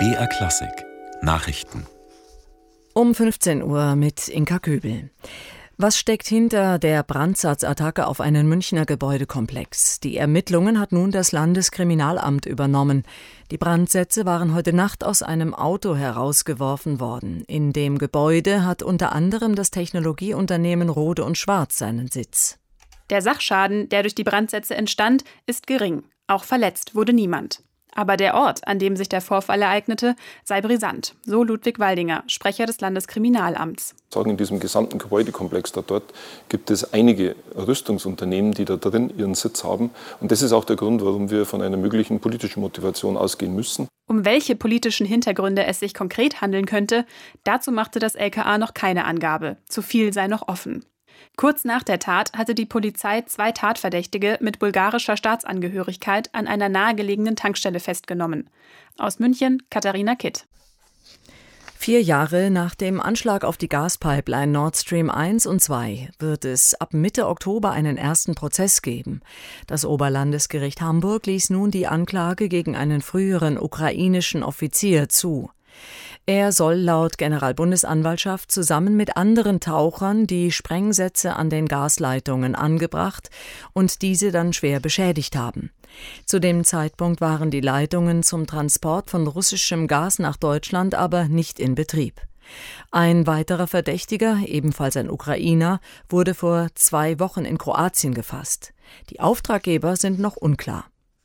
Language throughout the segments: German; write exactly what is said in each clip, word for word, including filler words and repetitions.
B R Klassik Nachrichten Um fünfzehn Uhr mit Inka Köbel. Was steckt hinter der Brandsatzattacke auf einen Münchner Gebäudekomplex? Die Ermittlungen hat nun das Landeskriminalamt übernommen. Die Brandsätze waren heute Nacht aus einem Auto herausgeworfen worden. In dem Gebäude hat unter anderem das Technologieunternehmen Rohde und Schwarz seinen Sitz. Der Sachschaden, der durch die Brandsätze entstand, ist gering. Auch verletzt wurde niemand. Aber der Ort, an dem sich der Vorfall ereignete, sei brisant, so Ludwig Waldinger, Sprecher des Landeskriminalamts. In diesem gesamten Gebäudekomplex da dort gibt es einige Rüstungsunternehmen, die da drin ihren Sitz haben. Und das ist auch der Grund, warum wir von einer möglichen politischen Motivation ausgehen müssen. Um welche politischen Hintergründe es sich konkret handeln könnte, dazu machte das L K A noch keine Angabe. Zu viel sei noch offen. Kurz nach der Tat hatte die Polizei zwei Tatverdächtige mit bulgarischer Staatsangehörigkeit an einer nahegelegenen Tankstelle festgenommen. Aus München, Katharina Kitt. Vier Jahre nach dem Anschlag auf die Gaspipeline Nord Stream eins und zwei wird es ab Mitte Oktober einen ersten Prozess geben. Das Oberlandesgericht Hamburg ließ nun die Anklage gegen einen früheren ukrainischen Offizier zu. Er soll laut Generalbundesanwaltschaft zusammen mit anderen Tauchern die Sprengsätze an den Gasleitungen angebracht und diese dann schwer beschädigt haben. Zu dem Zeitpunkt waren die Leitungen zum Transport von russischem Gas nach Deutschland aber nicht in Betrieb. Ein weiterer Verdächtiger, ebenfalls ein Ukrainer, wurde vor zwei Wochen in Kroatien gefasst. Die Auftraggeber sind noch unklar.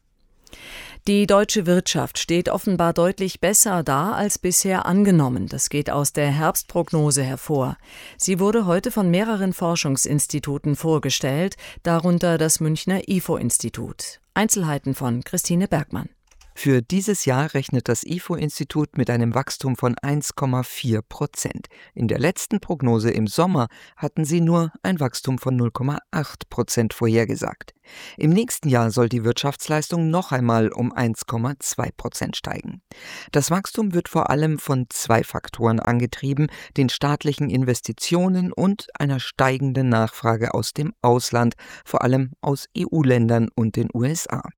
Die deutsche Wirtschaft steht offenbar deutlich besser da als bisher angenommen. Das geht aus der Herbstprognose hervor. Sie wurde heute von mehreren Forschungsinstituten vorgestellt, darunter das Münchner I F O-Institut. Einzelheiten von Christine Bergmann. Für dieses Jahr rechnet das I F O-Institut mit einem Wachstum von eins Komma vier Prozent. In der letzten Prognose im Sommer hatten sie nur ein Wachstum von null Komma acht Prozent vorhergesagt. Im nächsten Jahr soll die Wirtschaftsleistung noch einmal um eins Komma zwei Prozent steigen. Das Wachstum wird vor allem von zwei Faktoren angetrieben, den staatlichen Investitionen und einer steigenden Nachfrage aus dem Ausland, vor allem aus E U-Ländern und den U S A.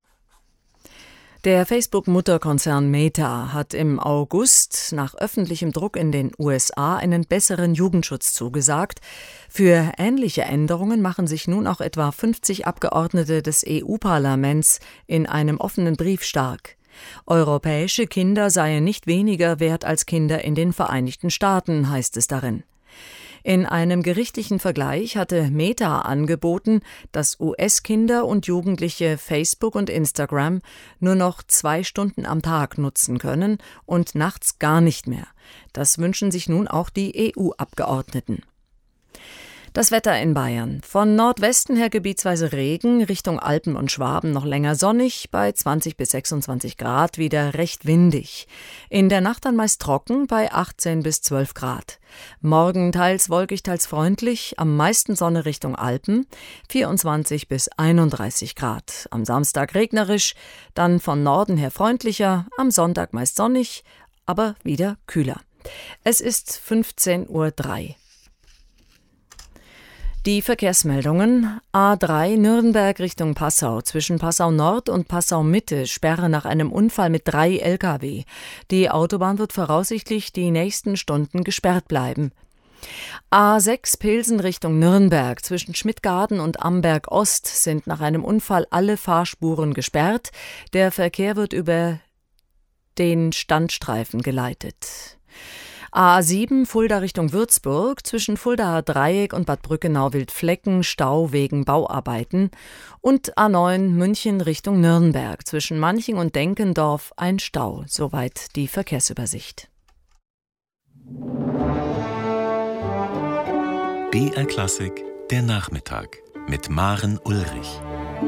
Der Facebook-Mutterkonzern Meta hat im August nach öffentlichem Druck in den U S A einen besseren Jugendschutz zugesagt. Für ähnliche Änderungen machen sich nun auch etwa fünfzig Abgeordnete des E U-Parlaments in einem offenen Brief stark. Europäische Kinder seien nicht weniger wert als Kinder in den Vereinigten Staaten, heißt es darin. In einem gerichtlichen Vergleich hatte Meta angeboten, dass U S-Kinder und Jugendliche Facebook und Instagram nur noch zwei Stunden am Tag nutzen können und nachts gar nicht mehr. Das wünschen sich nun auch die E U-Abgeordneten. Das Wetter in Bayern. Von Nordwesten her gebietsweise Regen, Richtung Alpen und Schwaben noch länger sonnig, bei zwanzig bis sechsundzwanzig Grad, wieder recht windig. In der Nacht dann meist trocken, bei achtzehn bis zwölf Grad. Morgen teils wolkig, teils freundlich, am meisten Sonne Richtung Alpen, vierundzwanzig bis einunddreißig Grad. Am Samstag regnerisch, dann von Norden her freundlicher, am Sonntag meist sonnig, aber wieder kühler. Es ist fünfzehn Uhr drei. Die Verkehrsmeldungen: A drei Nürnberg Richtung Passau, zwischen Passau Nord und Passau Mitte, Sperre nach einem Unfall mit drei L K W. Die Autobahn wird voraussichtlich die nächsten Stunden gesperrt bleiben. A sechs Pilsen Richtung Nürnberg, zwischen Schmidtgarten und Amberg Ost sind nach einem Unfall alle Fahrspuren gesperrt. Der Verkehr wird über den Standstreifen geleitet. A sieben Fulda Richtung Würzburg, zwischen Fuldaer Dreieck und Bad Brückenau-Wildflecken, Stau wegen Bauarbeiten. Und A neun München Richtung Nürnberg, zwischen Manching und Denkendorf ein Stau. Soweit die Verkehrsübersicht. B R Klassik, der Nachmittag mit Maren Ulrich.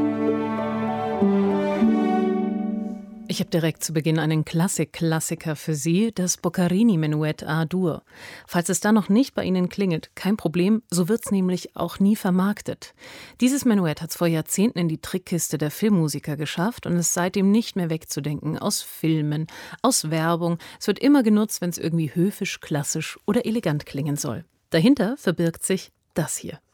Ich habe direkt zu Beginn einen Klassik-Klassiker für Sie, das Boccherini-Menuett A-Dur. Falls es da noch nicht bei Ihnen klingelt, kein Problem, so wird's nämlich auch nie vermarktet. Dieses Menuett hat es vor Jahrzehnten in die Trickkiste der Filmmusiker geschafft und ist seitdem nicht mehr wegzudenken. Aus Filmen, aus Werbung. Es wird immer genutzt, wenn es irgendwie höfisch, klassisch oder elegant klingen soll. Dahinter verbirgt sich das hier.